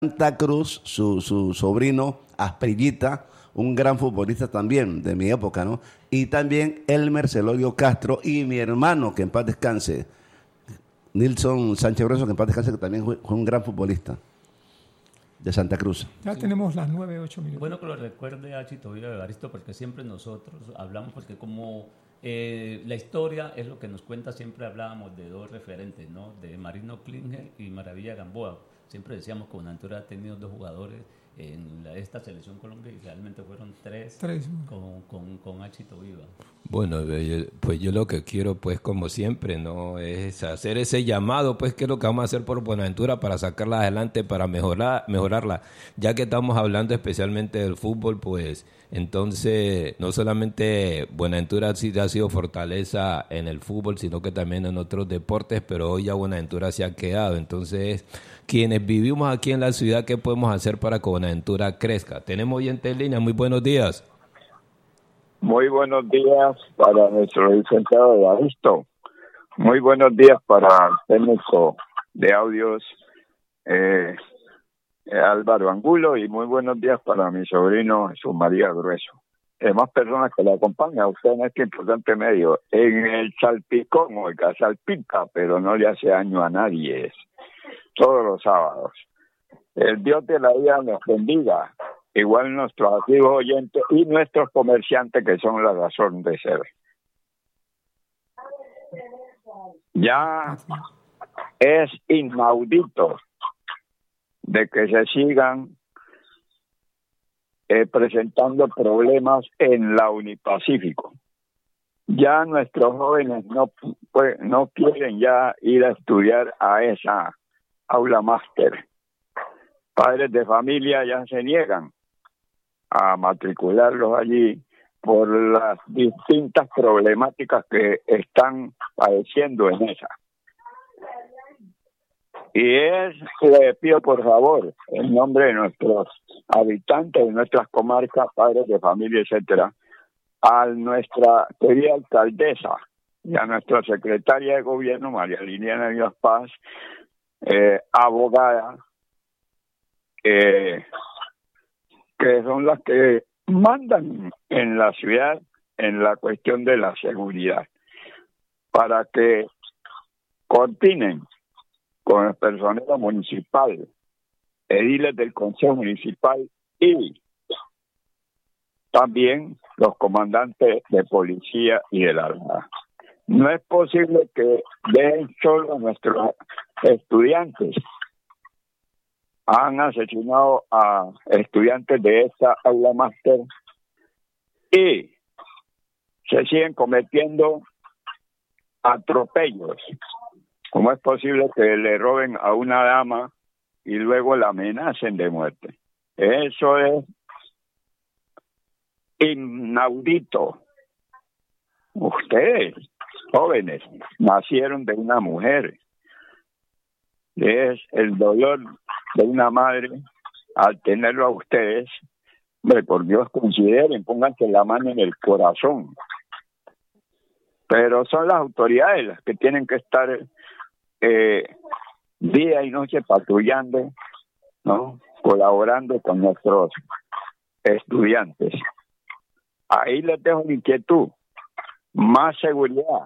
Santa Cruz, su sobrino Asprillita, un gran futbolista también de mi época, ¿no? Y también Elmer Celorio Castro y mi hermano, que en paz descanse, Nilson Sánchez Grueso, que en paz descanse, que también fue un gran futbolista de Santa Cruz. Ya tenemos las 9:08 minutos. Bueno que lo recuerde a Chito Viva Evaristo, porque siempre nosotros hablamos, porque como la historia es lo que nos cuenta, siempre hablábamos de dos referentes, ¿no? De Marino Klinger y Maravilla Gamboa. Siempre decíamos que Buenaventura ha tenido dos jugadores en esta selección Colombia y realmente fueron tres con Achito Viva. Bueno, pues yo lo que quiero, pues como siempre, no es hacer ese llamado, pues que es lo que vamos a hacer por Buenaventura para sacarla adelante, para mejorarla. Ya que estamos hablando especialmente del fútbol, pues entonces no solamente Buenaventura sí ha sido fortaleza en el fútbol, sino que también en otros deportes, pero hoy ya Buenaventura se ha quedado. Entonces, quienes vivimos aquí en la ciudad, ¿qué podemos hacer para que Buenaventura crezca? Tenemos oyente en línea, muy buenos días. Muy buenos días para nuestro licenciado Evaristo. Muy buenos días para el técnico de audios Álvaro Angulo, y muy buenos días para mi sobrino Jesús María Grueso. Demás personas que le acompañan a usted en este importante medio. En el salpicón, oiga, salpica, pero no le hace daño a nadie. Todos los sábados. El Dios de la vida nos bendiga. Igual nuestros activos oyentes y nuestros comerciantes, que son la razón de ser. Ya es inaudito de que se sigan presentando problemas en la Unipacífico. Ya nuestros jóvenes no quieren ya ir a estudiar a esa aula máster. Padres de familia ya se niegan a matricularlos allí por las distintas problemáticas que están padeciendo en esa. Y le pido por favor, en nombre de nuestros habitantes de nuestras comarcas, padres de familia, etcétera, a nuestra querida alcaldesa y a nuestra secretaria de gobierno, María Liliana Díaz Paz, abogada, que son las que mandan en la ciudad en la cuestión de la seguridad, para que coordinen con el personal municipal, ediles del Consejo Municipal y también los comandantes de policía y de la Armada. No es posible que dejen solo a nuestros estudiantes. Han asesinado a estudiantes de esta aula máster y se siguen cometiendo atropellos. ¿Cómo es posible que le roben a una dama y luego la amenacen de muerte? Eso es inaudito. Ustedes, jóvenes, nacieron de una mujer. Es el dolor de una madre al tenerlo a ustedes. Hombre, por Dios, consideren, pónganse la mano en el corazón. Pero son las autoridades las que tienen que estar día y noche patrullando, ¿no? Colaborando con nuestros estudiantes. Ahí les dejo mi inquietud. Más seguridad.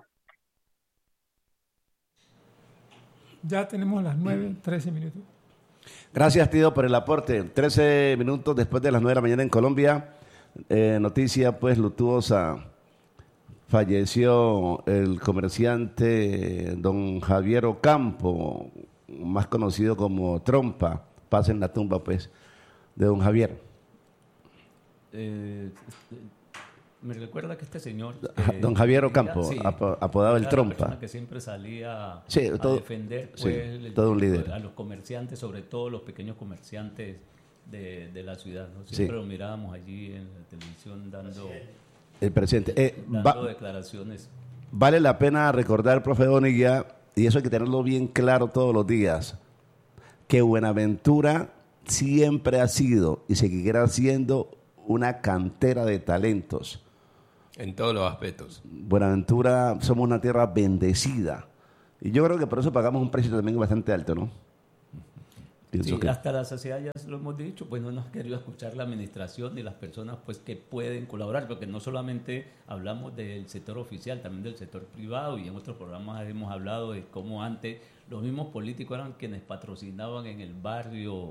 Ya tenemos las 9:13 minutos. Gracias, tío, por el aporte. 13 minutos después de las 9 de la mañana en Colombia. Noticia, pues, luctuosa. Falleció el comerciante don Javier Ocampo, más conocido como Trompa. Paz en la tumba, pues, de don Javier. Me recuerda que este señor... don Javier Ocampo, sí, apodado el Trompa. La persona que siempre salía a defender todo un líder. A los comerciantes, sobre todo los pequeños comerciantes de la ciudad, ¿no? Siempre lo mirábamos allí en la televisión dando... El presidente. Dando declaraciones. Vale la pena recordar, profe Bonilla, y eso hay que tenerlo bien claro todos los días, que Buenaventura siempre ha sido y seguirá siendo una cantera de talentos. En todos los aspectos. Buenaventura, somos una tierra bendecida. Y yo creo que por eso pagamos un precio también bastante alto, ¿no? Sí, hasta la saciedad ya lo hemos dicho, pues no nos ha querido escuchar la administración ni las personas pues que pueden colaborar, porque no solamente hablamos del sector oficial, también del sector privado, y en otros programas hemos hablado de cómo antes los mismos políticos eran quienes patrocinaban en el barrio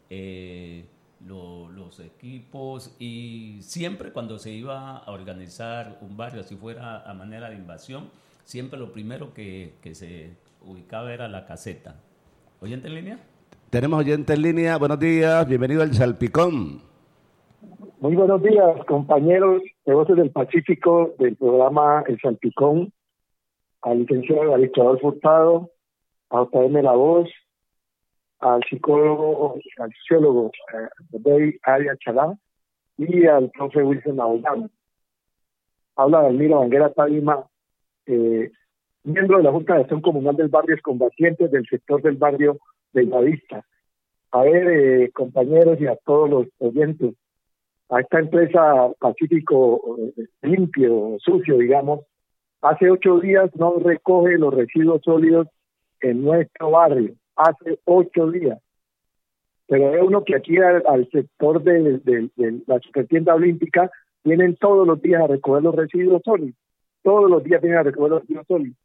los equipos, y siempre cuando se iba a organizar un barrio, así fuera a manera de invasión, siempre lo primero que se ubicaba era la caseta. ¿Oyente en línea? Tenemos oyente en línea. Buenos días, bienvenido al Salpicón. Muy buenos días, compañeros de Voces del Pacífico del programa El Salpicón, al licenciado Aristóbal Furtado, a JM La Voz, al psicólogo, al sociólogo David Arias Chalá y al profe Wilson Naudán. Habla Dalmiro Banguera Tadima, miembro de la Junta de Acción Comunal del Barrio Combatientes del sector del barrio Bellavista. A ver, compañeros y a todos los oyentes, a esta empresa Pacífico limpio, sucio, digamos, hace 8 días no recoge los residuos sólidos en nuestro barrio, hace 8 días. Pero es uno que aquí al sector de la supertienda olímpica vienen todos los días a recoger los residuos sólidos, todos los días vienen a recoger los residuos sólidos.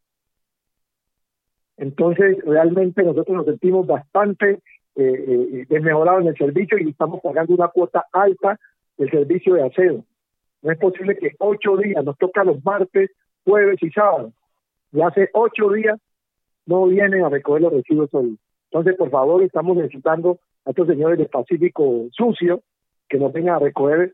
Entonces, realmente nosotros nos sentimos bastante desmejorados en el servicio y estamos pagando una cuota alta del servicio de aseo. No es posible que 8 días, nos toca los martes, jueves y sábados, y hace 8 días no vienen a recoger los residuos sólidos. Entonces, por favor, estamos necesitando a estos señores del Pacífico sucio que nos vengan a recoger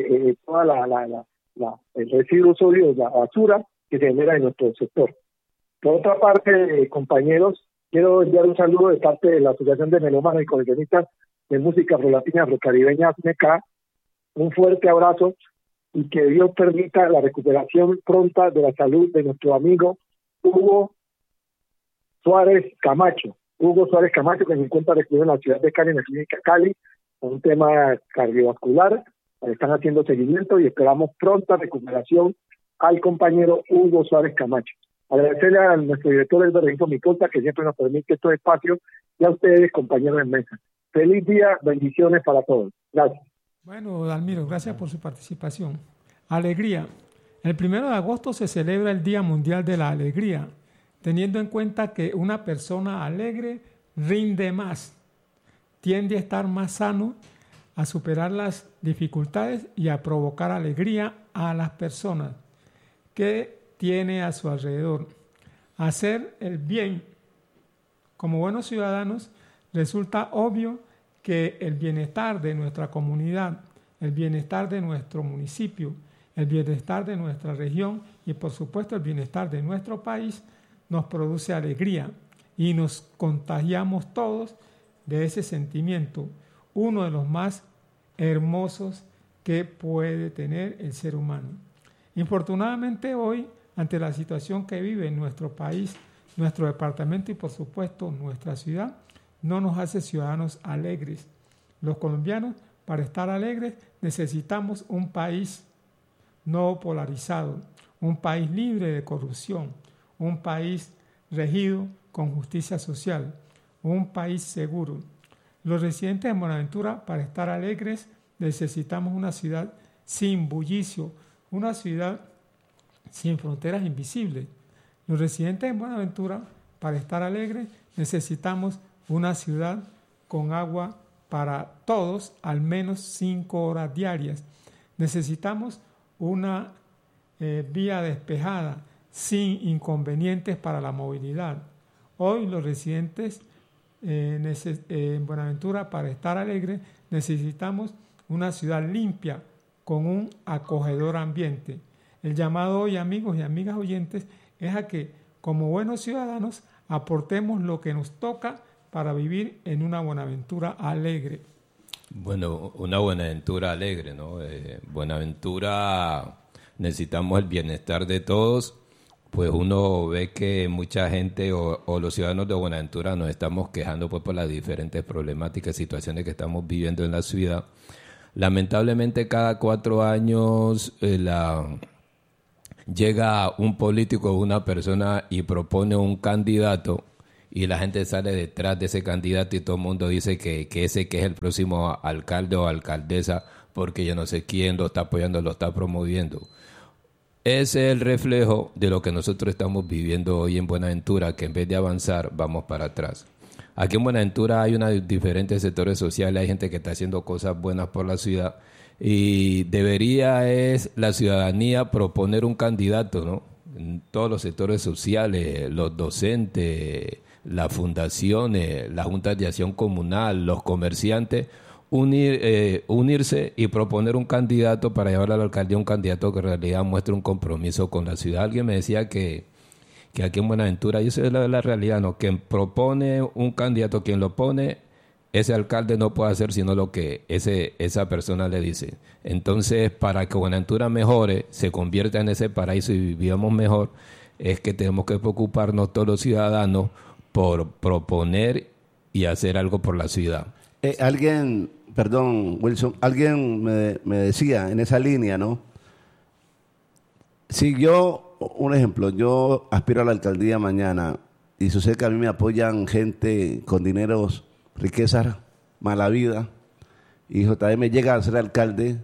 toda el residuo sólido, la basura que se genera en nuestro sector. Por otra parte, compañeros, quiero enviar un saludo de parte de la Asociación de Melómanos y Coleccionistas de Música Afrolatina Afrocaribeña, AFMECA. Un fuerte abrazo y que Dios permita la recuperación pronta de la salud de nuestro amigo Hugo Suárez Camacho. Hugo Suárez Camacho, que se encuentra recluido en la ciudad de Cali, en la clínica Cali, con un tema cardiovascular. Están haciendo seguimiento y esperamos pronta recuperación al compañero Hugo Suárez Camacho. Agradecerle a nuestro director Edgar Regino Micolta, que siempre nos permite estos espacios, y a ustedes, compañeros en mesa. Feliz día, bendiciones para todos. Gracias. Bueno, Dalmiro, gracias por su participación. Alegría. El 1 de agosto se celebra el Día Mundial de la Alegría, teniendo en cuenta que una persona alegre rinde más, tiende a estar más sano, a superar las dificultades y a provocar alegría a las personas que tiene a su alrededor. Hacer el bien. Como buenos ciudadanos, resulta obvio que el bienestar de nuestra comunidad, el bienestar de nuestro municipio, el bienestar de nuestra región y, por supuesto, el bienestar de nuestro país nos produce alegría y nos contagiamos todos de ese sentimiento, uno de los más hermosos que puede tener el ser humano. Infortunadamente hoy, ante la situación que vive en nuestro país, nuestro departamento y por supuesto nuestra ciudad, no nos hace ciudadanos alegres. Los colombianos, para estar alegres, necesitamos un país no polarizado, un país libre de corrupción, un país regido con justicia social, un país seguro. Los residentes de Buenaventura, para estar alegres, necesitamos una ciudad sin bullicio, una ciudad sin fronteras invisibles. Los residentes de Buenaventura, para estar alegres, necesitamos una ciudad con agua para todos, al menos 5 horas diarias. Necesitamos una vía despejada, sin inconvenientes para la movilidad. Hoy los residentes en Buenaventura, para estar alegres, necesitamos una ciudad limpia, con un acogedor ambiente. El llamado hoy, amigos y amigas oyentes, es a que, como buenos ciudadanos, aportemos lo que nos toca para vivir en una Buenaventura alegre. Bueno, una Buenaventura alegre, ¿no? Buenaventura, necesitamos el bienestar de todos, pues uno ve que mucha gente o los ciudadanos de Buenaventura nos estamos quejando pues por las diferentes problemáticas, situaciones que estamos viviendo en la ciudad. Lamentablemente cada 4 años llega un político o una persona y propone un candidato y la gente sale detrás de ese candidato y todo el mundo dice que ese que es el próximo alcalde o alcaldesa, porque yo no sé quién lo está apoyando, lo está promoviendo. Ese es el reflejo de lo que nosotros estamos viviendo hoy en Buenaventura, que en vez de avanzar, vamos para atrás. Aquí en Buenaventura hay diferentes sectores sociales, hay gente que está haciendo cosas buenas por la ciudad y debería la ciudadanía proponer un candidato, ¿no? En todos los sectores sociales, los docentes, las fundaciones, las juntas de acción comunal, los comerciantes, unirse y proponer un candidato para llevar a la alcaldía, un candidato que en realidad muestre un compromiso con la ciudad. Alguien me decía que aquí en Buenaventura, y eso es la realidad, ¿no? Quien propone un candidato, quien lo pone, ese alcalde no puede hacer sino lo que esa persona le dice. Entonces, para que Buenaventura mejore, se convierta en ese paraíso y vivamos mejor, es que tenemos que preocuparnos todos los ciudadanos por proponer y hacer algo por la ciudad. Wilson, alguien me decía en esa línea, ¿no? Si yo, un ejemplo, yo aspiro a la alcaldía mañana y sucede que a mí me apoyan gente con dineros, riquezas, mala vida, y JM llega a ser alcalde,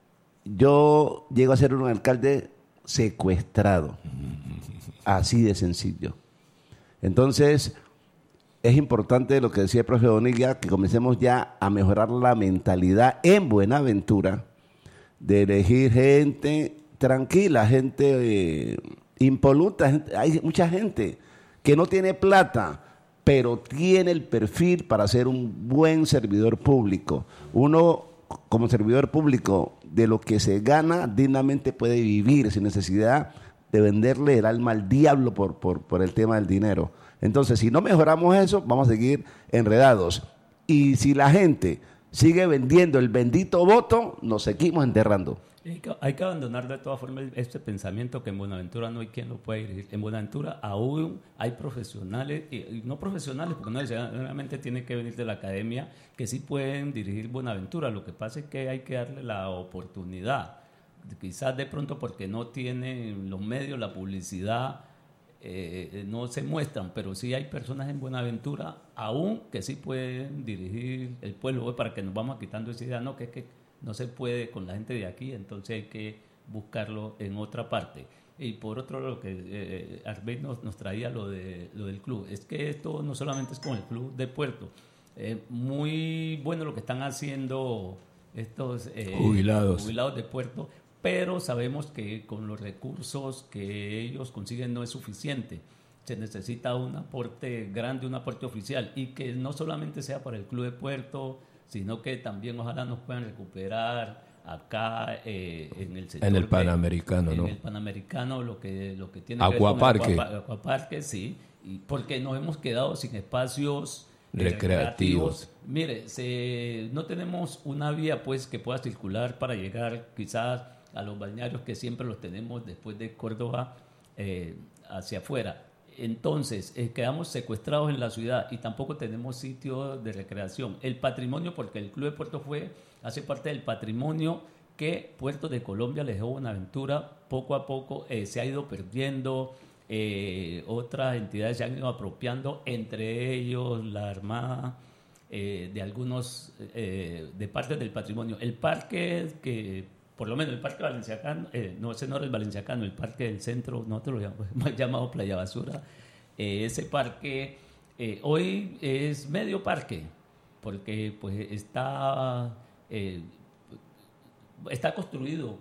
yo llego a ser un alcalde secuestrado. Así de sencillo. Entonces, es importante lo que decía el profe Bonilla, que comencemos ya a mejorar la mentalidad en Buenaventura de elegir gente tranquila, gente impoluta. Hay mucha gente que no tiene plata, pero tiene el perfil para ser un buen servidor público. Uno, como servidor público, de lo que se gana, dignamente puede vivir sin necesidad de venderle el alma al diablo por el tema del dinero. Entonces, si no mejoramos eso, vamos a seguir enredados. Y si la gente sigue vendiendo el bendito voto, nos seguimos enterrando. Hay que abandonar de todas formas este pensamiento que en Buenaventura no hay quien lo pueda dirigir. En Buenaventura aún hay profesionales, y no profesionales, porque no necesariamente tienen que venir de la academia, que sí pueden dirigir Buenaventura. Lo que pasa es que hay que darle la oportunidad. Quizás de pronto porque no tienen los medios, la publicidad, no se muestran, pero sí hay personas en Buenaventura aún que sí pueden dirigir el pueblo, para que nos vamos quitando esa idea, no, que es que no se puede con la gente de aquí, entonces hay que buscarlo en otra parte. Y por otro lado, lo que Arbey nos traía lo del club, es que esto no solamente es con el club de Puerto, muy bueno lo que están haciendo estos jubilados de Puerto, pero sabemos que con los recursos que ellos consiguen no es suficiente. Se necesita un aporte grande, un aporte oficial, y que no solamente sea para el Club de Puerto, sino que también ojalá nos puedan recuperar acá en el sector. En el Panamericano, ¿no? En el Panamericano, lo que tiene Acuaparque. que ver con Acuaparque, sí, y porque nos hemos quedado sin espacios recreativos. Mire, no tenemos una vía pues que pueda circular para llegar quizás a los balnearios que siempre los tenemos después de Córdoba hacia afuera. Entonces, quedamos secuestrados en la ciudad y tampoco tenemos sitio de recreación. El patrimonio, porque el Club de Puerto hace parte del patrimonio que Puerto de Colombia le dejó a Buenaventura, poco a poco se ha ido perdiendo, otras entidades se han ido apropiando, entre ellos la Armada, de algunos, de partes del patrimonio. El parque por lo menos el Parque Valenciacano, no, ese no es el Valenciacano, el Parque del Centro, nosotros lo llamamos Playa Basura. Ese parque hoy es medio parque, porque pues está construido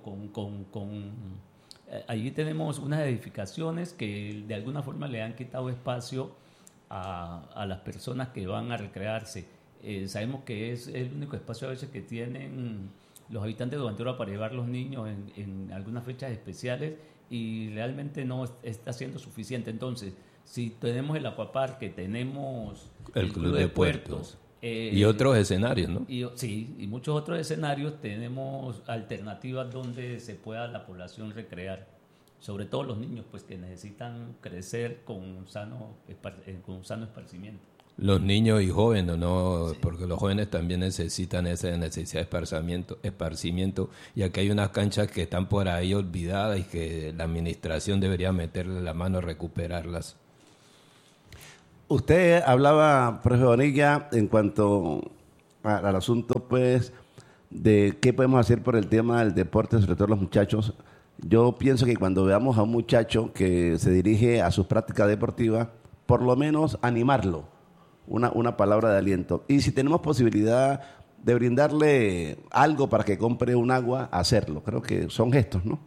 allí tenemos unas edificaciones que de alguna forma le han quitado espacio a las personas que van a recrearse. Sabemos que es el único espacio a veces que tienen los habitantes de Buenaventura para llevar los niños en algunas fechas especiales, y realmente no está siendo suficiente. Entonces, si tenemos el Acuaparque, tenemos el Club de Puertos y otros escenarios, ¿no? Y muchos otros escenarios, tenemos alternativas donde se pueda la población recrear, sobre todo los niños, pues que necesitan crecer con un sano esparcimiento. Los niños y jóvenes, ¿no? Sí. Porque los jóvenes también necesitan esa necesidad de esparcimiento, y aquí hay unas canchas que están por ahí olvidadas y que la administración debería meterle la mano a recuperarlas. Usted hablaba, profe Bonilla, en cuanto al asunto, pues, de qué podemos hacer por el tema del deporte, sobre todo los muchachos. Yo pienso que cuando veamos a un muchacho que se dirige a sus prácticas deportivas, por lo menos animarlo, una palabra de aliento. Y si tenemos posibilidad de brindarle algo para que compre un agua, hacerlo. Creo que son gestos, ¿no?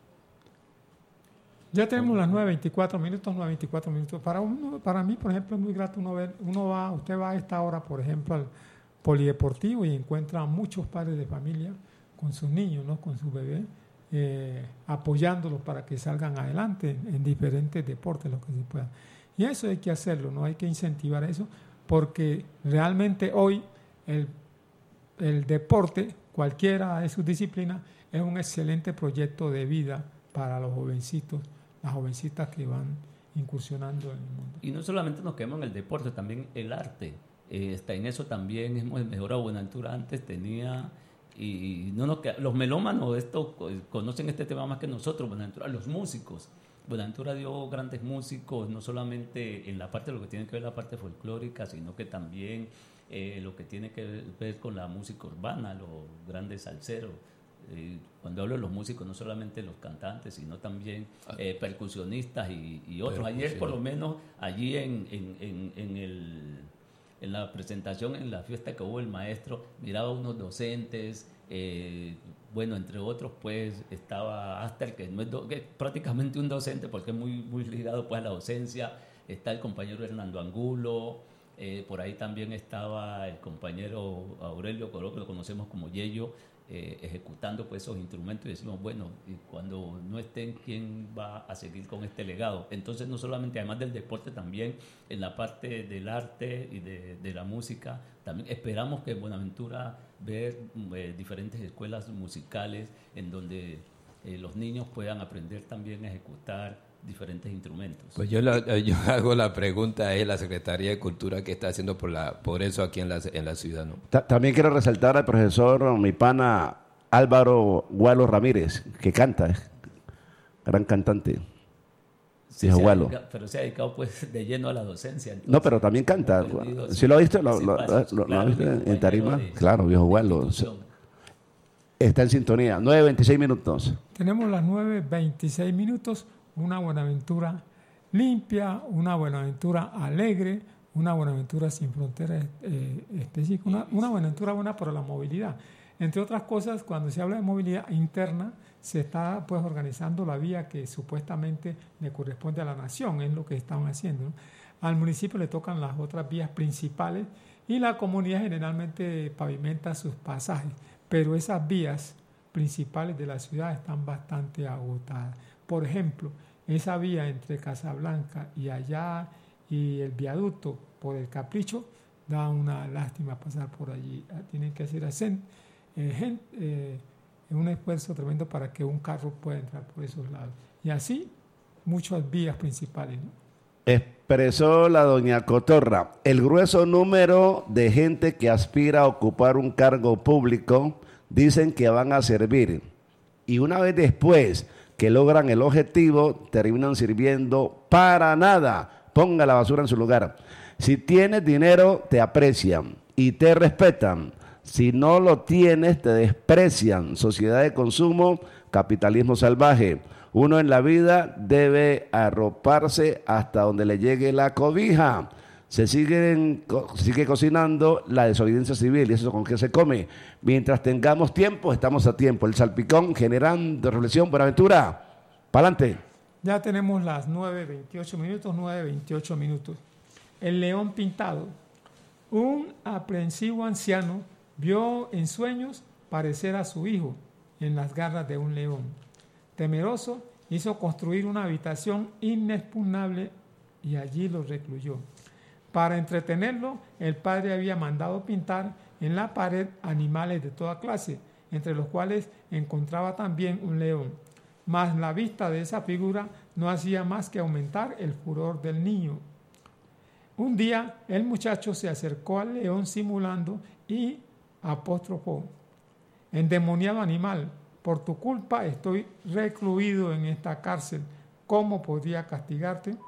Ya tenemos las 9:24 minutos, 9:24 minutos. Para mí, por ejemplo, es muy grato usted va a esta hora, por ejemplo, al polideportivo y encuentra a muchos padres de familia con sus niños, ¿no? Con sus bebés, apoyándolos para que salgan adelante en diferentes deportes, lo que se pueda. Y eso hay que hacerlo, ¿no? Hay que incentivar eso, porque realmente hoy el deporte, cualquiera de sus disciplinas, es un excelente proyecto de vida para los jovencitos, las jovencitas que van incursionando en el mundo. Y no solamente nos quedamos en el deporte, también el arte. Está en eso también hemos mejorado. Buenaventura antes tenía, y no nos los melómanos de esto conocen este tema más que nosotros, Buenaventura, los músicos. Buenaventura dio grandes músicos, no solamente en la parte de lo que tiene que ver la parte folclórica, sino que también lo que tiene que ver con la música urbana, los grandes salseros. Cuando hablo de los músicos, no solamente los cantantes, sino también percusionistas y otros. Ayer, por lo menos, allí en la presentación, en la fiesta que hubo el maestro, miraba unos docentes, bueno, entre otros, pues, estaba Aster, que no es que es prácticamente un docente, porque es muy, muy ligado pues a la docencia. Está el compañero Hernando Angulo, por ahí también estaba el compañero Aurelio Coró, que lo conocemos como Yello, ejecutando pues esos instrumentos, y decimos, bueno, y cuando no estén, ¿quién va a seguir con este legado? Entonces, no solamente, además del deporte, también en la parte del arte y de la música, también esperamos que en Buenaventura ver diferentes escuelas musicales en donde los niños puedan aprender también a ejecutar diferentes instrumentos. Pues yo hago la pregunta, es la Secretaría de Cultura que está haciendo por eso aquí en la ciudad, ¿no? También quiero resaltar al profesor, mi pana Álvaro Gualo Ramírez, que canta, gran cantante. Sí, Dijo Gualo. Pero se ha dedicado pues de lleno a la docencia. Entonces, No, pero también canta. ¿Sí lo ha visto? ¿Lo ha visto en tarima? Claro, viejo Gualo. Está en sintonía. 9:26 minutos. Tenemos las 9:26 minutos. Una Buenaventura limpia, una Buenaventura alegre, una Buenaventura sin fronteras específicas, una Buenaventura buena para la movilidad. Entre otras cosas, cuando se habla de movilidad interna, se está pues organizando la vía que supuestamente le corresponde a la nación, es lo que están haciendo, ¿no? Al municipio le tocan las otras vías principales y la comunidad generalmente pavimenta sus pasajes, pero esas vías principales de la ciudad están bastante agotadas. Por ejemplo, esa vía entre Casablanca y allá y el viaducto por el Capricho, da una lástima pasar por allí. Tienen que hacer un esfuerzo tremendo para que un carro pueda entrar por esos lados. Y así, muchas vías principales, ¿no? Expresó la doña Cotorra, el grueso número de gente que aspira a ocupar un cargo público dicen que van a servir. Y una vez después que logran el objetivo, terminan sirviendo para nada. Ponga la basura en su lugar. Si tienes dinero, te aprecian y te respetan. Si no lo tienes, te desprecian. Sociedad de consumo, capitalismo salvaje. Uno en la vida debe arroparse hasta donde le llegue la cobija. Se sigue cocinando la desobediencia civil, y eso con qué se come. Mientras tengamos tiempo, estamos a tiempo. El salpicón generando reflexión. Buenaventura, para adelante. Ya tenemos las 9:28 minutos, 9:28 minutos. El león pintado. Un aprensivo anciano vio en sueños parecer a su hijo en las garras de un león. Temeroso, hizo construir una habitación inexpugnable y allí lo recluyó. Para entretenerlo, el padre había mandado pintar en la pared animales de toda clase, entre los cuales encontraba también un león. Mas la vista de esa figura no hacía más que aumentar el furor del niño. Un día el muchacho se acercó al león simulando y apostrofó: endemoniado animal, por tu culpa estoy recluido en esta cárcel. ¿Cómo podría castigarte?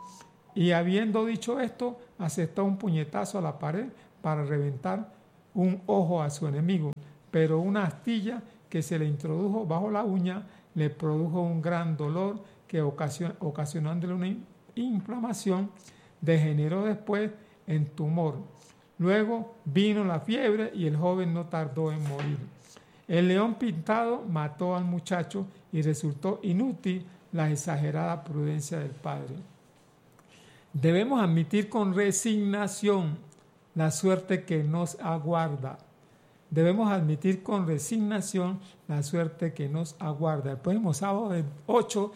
Y habiendo dicho esto, asestó un puñetazo a la pared para reventar un ojo a su enemigo, pero una astilla que se le introdujo bajo la uña le produjo un gran dolor que ocasionándole una inflamación, degeneró después en tumor. Luego vino la fiebre y el joven no tardó en morir. El león pintado mató al muchacho y resultó inútil la exagerada prudencia del padre. Debemos admitir con resignación la suerte que nos aguarda. Debemos admitir con resignación la suerte que nos aguarda. El próximo sábado, el 8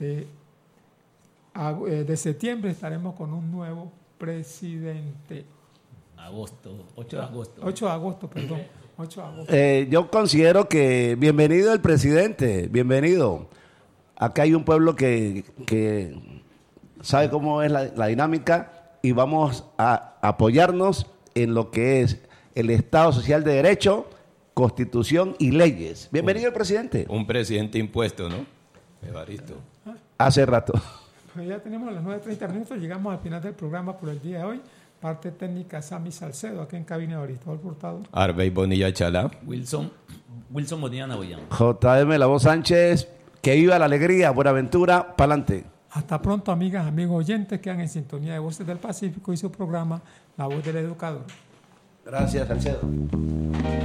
de septiembre, estaremos con un nuevo presidente. 8 de agosto. 8 de agosto, perdón. 8 de agosto. Yo considero que bienvenido el presidente, bienvenido. Acá hay un pueblo que sabe cómo es la dinámica y vamos a apoyarnos en lo que es el Estado Social de Derecho, Constitución y leyes. Bienvenido el presidente. Un presidente impuesto, ¿no? Evaristo. Hace rato. Pues ya tenemos las 9:30 minutos, llegamos al final del programa por el día de hoy. Parte técnica Sammy Salcedo, aquí en cabina de Aristóbal Hurtado. Arbey Bonilla Chalá. Wilson Bonilla Naboyán. JM La Voz Sánchez, que viva la alegría, Buenaventura, pa'lante. Hasta pronto, amigas, amigos oyentes, que han en sintonía de Voces del Pacífico y su programa La Voz del Educador. Gracias, Salcedo.